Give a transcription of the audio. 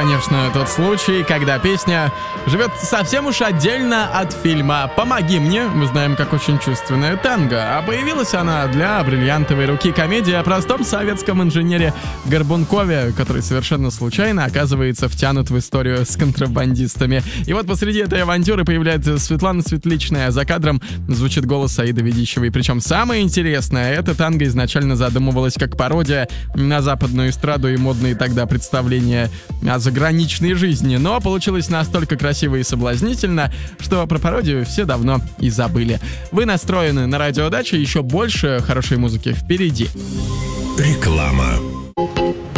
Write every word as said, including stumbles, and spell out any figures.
конечно, тот случай, когда песня живет совсем уж отдельно от фильма «Помоги мне». Мы знаем, как очень чувственная танго. А появилась она для бриллиантовой руки комедии о простом советском инженере Горбункове, который совершенно случайно оказывается втянут в историю с контрабандистами. И вот посреди этой авантюры появляется Светлана Светличная, а за кадром звучит голос Аиды Ведищевой. Причем самое интересное, эта танго изначально задумывалась как пародия на западную эстраду и модные тогда представления о заграничной жизни, но получилось настолько красиво и соблазнительно, что про пародию все давно и забыли. Вы настроены на Радио Дача, еще больше хорошей музыки впереди. Реклама.